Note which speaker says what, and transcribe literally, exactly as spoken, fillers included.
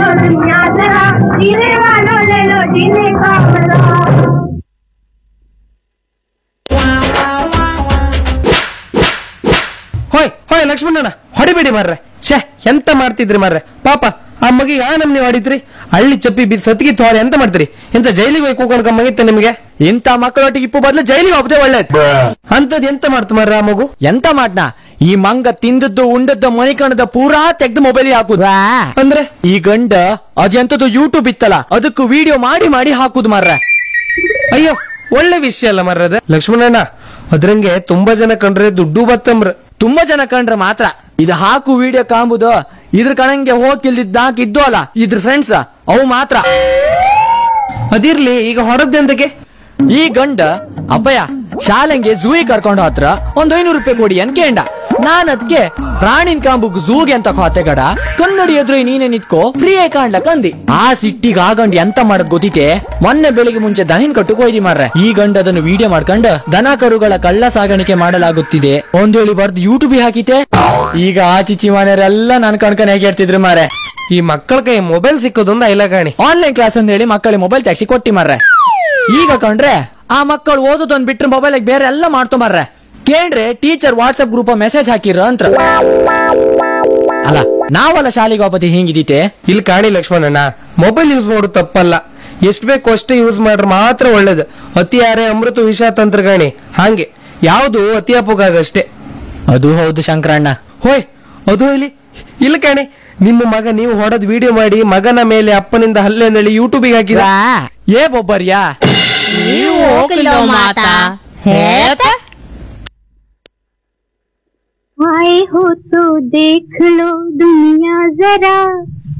Speaker 1: दुनिया जरा, जीने वालों ले लो जीने का मजा।
Speaker 2: ಹೋಯ್ ಹೋಯ್ ಲಕ್ಷ್ಮಣಣ್ಣ ಹೊಡಿಬೇಡಿ ಮಾರ್ರೆ. ಶೇ ಎಂತ ಮಾಡ್ತಿದ್ರಿ ಮಾರ್ರೆ, ಪಾಪ ಆ ಮಗಿಗೆ ಆ ನಮ್ನಿ ಹೊಡಿದ್ರಿ. ಹಳ್ಳಿ ಚಪ್ಪಿ ಬಿದ್ದು ಸತ್ತಿಗೆ ತೋರಿ ಎಂತ ಮಾಡ್ತೀರಿ? ಎಂತ ಜೈಲಿಗೆ ಹೋಗಿ ಕೂಕೊಂಡ್ಕ ಮಗಿತ್ತ ನಿಮ್ಗೆ?
Speaker 3: ಇಂತ ಮಕ್ಕಳೊಟ್ಟಿಗೆ ಇಪ್ಪು ಬದಲು ಜೈಲಿಗೆ ಹೋಗ್ತೇ ಒಳ್ಳೇದು.
Speaker 2: ಅಂತದ್ ಎಂತ ಮಾಡ್ತು ಮಾರ್ರೆ ಆ ಮಗು?
Speaker 3: ಎಂತ ಮಾಡ್ನಾ, ಈ ಮಂಗ ತಿಂದದ್ದು ಉಂಡದ್ದು ಮಣಿಕಣದ ಪೂರಾ ತೆಗ್ದು ಮೊಬೈಲ್ ಹಾಕುದು.
Speaker 2: ಅಂದ್ರೆ
Speaker 3: ಈ ಗಂಡ ಅದೆಂತದ್ದು ಯೂಟ್ಯೂಬ್ ಇತ್ತಲ್ಲ ಅದಕ್ಕೂ ವಿಡಿಯೋ ಮಾಡಿ ಮಾಡಿ ಹಾಕುದು ಮಾರ್ರೆ.
Speaker 2: ಅಯ್ಯೋ ಒಳ್ಳೆ ವಿಷಯ ಅಲ್ಲ ಮಾರ್ರದ ಲಕ್ಷ್ಮಣಣ್ಣ. ಅದ್ರಂಗೆ ತುಂಬಾ ಜನ ಕಂಡ್ರೆ ದುಡ್ಡು ಬತ್ತಂಬ್ರ.
Speaker 3: ತುಂಬಾ ಜನ ಕಂಡ್ರೆ ಮಾತ್ರ ಇದು ಹಾಕು ವಿಡಿಯೋ ಕಾಂಬುದು. ಇದ್ರ ಕಣಂಗೆ ಹೋಗಿಲ್ದಿದ್ದಾಕ ಇದ್ದು ಅಲ್ಲ ಇದ್ರ ಫ್ರೆಂಡ್ಸ್ ಅವು ಮಾತ್ರ.
Speaker 2: ಅದಿರ್ಲಿ, ಈಗ ಹೊರದ್ದೆಂದಕ್ಕೆ?
Speaker 3: ಈ ಗಂಡ ಅಪ್ಪಯ್ಯ ಶಾಲೆಂಗೆ ಝೂಗೆ ಕರ್ಕೊಂಡು ಹತ್ರ ಒಂದ್ ಐನೂರು ರೂಪಾಯಿ ಕೊಡಿ ಅನ್ಕೇಂಡ. ನಾನ್ ಅದ್ಕೆ ಪ್ರಾಣಿನ್ ಕಾಂಬುಗ್ ಝೂಗೆ ಅಂತ ಖಾತೆ ಕಡ ಕನ್ನಡಿ ಎದುರು ನೀನೆ ನಿತ್ಕೋ ಫ್ರೀ ಆಗಿ ಕಾಣ್ಲಕ್ ಅಂದಿ. ಆ ಸಿಟ್ಟಿಗೆ ಆ ಗಂಡ ಎಂತ ಮಾಡದ್ ಗೊತ್ತಿತೆ, ಮೊನ್ನೆ ಬೆಳಿಗ್ಗೆ ಮುಂಚೆ ದನಿನ್ ಕಟ್ಟುಕ್ ಹೋಯ್ದಿ ಮಾರ್ರೆ. ಈ ಗಂಡ ಅದನ್ನು ವಿಡಿಯೋ ಮಾಡ್ಕೊಂಡು ದನ ಕರುಗಳ ಕಳ್ಳ ಸಾಗಾಣಿಕೆ ಮಾಡಲಾಗುತ್ತಿದೆ ಒಂದೇಳಿ ಬರ್ದು ಯೂಟ್ಯೂಬ್ ಹಾಕಿತೆ. ಈಗ ಆ ಚಿಚ್ಚಿ ಮನೆಯವರೆಲ್ಲ ನನ್ ಕಣ್ಕನ್ ಹೇಗೆ ಹೇಳ್ತಿದ್ರು ಮಾರೆ.
Speaker 2: ಈ ಮಕ್ಕಳ ಕೈ ಮೊಬೈಲ್ ಸಿಕ್ಕೋದೊಂದು ಐಲಗಾಣಿ.
Speaker 3: ಆನ್ಲೈನ್ ಕ್ಲಾಸ್ ಅಂತ ಹೇಳಿ ಮಕ್ಕಳಿಗೆ ಮೊಬೈಲ್ ತೆಗ್ಸಿ ಕೊಟ್ಟಿ ಮಾರ್ರೆ. ಈಗ ಕಂಡ್ರೆ ಆ ಮಕ್ಕಳು ಓದೋದೊಂದ್ ಬಿಟ್ರೆ ಮೊಬೈಲ್ ಬೇರೆ ಎಲ್ಲ ಮಾಡ್ತೊ ಮಾರ್ರೆ. ಕೇಳ್ರೆ ಟೀಚರ್ ವಾಟ್ಸ್ಆಪ್ ಗ್ರೂಪ್ ಮೆಸೇಜ್ ಹಾಕಿರ ಅಂತ. ಅಲ್ಲ ನಾವಲ್ಲ ಶಾಲೆಗೆ ವಾಪತಿ ಹಿಂಗಿದೀತೆ.
Speaker 2: ಇಲ್ಲಿ ಕಾಣಿ ಲಕ್ಷ್ಮಣಣ್ಣ, ಮೊಬೈಲ್ ಯೂಸ್ ಮಾಡೋದು ತಪ್ಪಲ್ಲ, ಎಷ್ಟ್ ಬೇಕು ಅಷ್ಟೇ ಯೂಸ್ ಮಾಡ್ರೆ ಮಾತ್ರ ಒಳ್ಳೇದು. ಅತಿ ಯಾರೇ ಅಮೃತ ವಿಷ ತಂತ್ರಗಾಣಿ ಹಾಗೆ ಯಾವ್ದು ಅತಿ ಅಪೋಗಾಗಷ್ಟೇ.
Speaker 3: ಅದು ಹೌದು ಶಂಕರಣ್ಣ.
Speaker 2: ಹೋಯ್ ಅದು ಇಲ್ಲಿ ಇಲ್ಲ ಕಾಣಿ, ನಿಮ್ಮ ಮಗ ನೀವು ಹೊಡೆದ್ ವಿಡಿಯೋ ಮಾಡಿ ಮಗನ ಮೇಲೆ ಅಪ್ಪನಿಂದ ಹಲ್ಲೆ ಅಂದೇಳಿ ಯೂಟ್ಯೂಬಿಗೆ ಹಾಕಿದ.
Speaker 3: ಏ ಬೊಬ್ಬರ್ಯಾ
Speaker 4: ನೀವು ಹೋಗ್ಲೋ ಮಾತಾ ಹೇಳ್ತಾ
Speaker 1: आए हो तो देख लो दुनिया जरा,